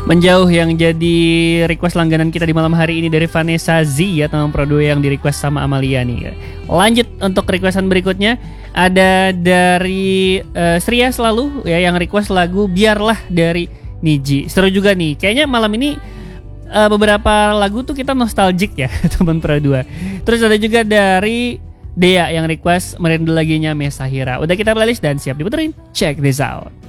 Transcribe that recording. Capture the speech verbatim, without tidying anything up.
Menjauh yang jadi request langganan kita di malam hari ini dari Vanessa Z ya, teman Pro dua yang di request sama Amalia nih. Lanjut untuk requestan berikutnya ada dari uh, Sria selalu ya yang request lagu Biarlah dari Niji. Seru juga nih. Kayaknya malam ini uh, beberapa lagu tuh kita nostalgic ya teman Pro dua. Terus ada juga dari Dea yang request Merindu Laginya Mesahira. Udah kita playlist dan siap diputerin. Check this out.